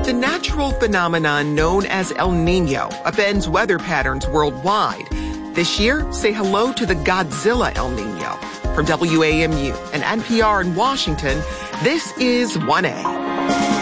The natural phenomenon known as El Nino upends weather patterns worldwide. This year, say hello to the Godzilla El Nino. From WAMU and NPR in Washington, this is 1A.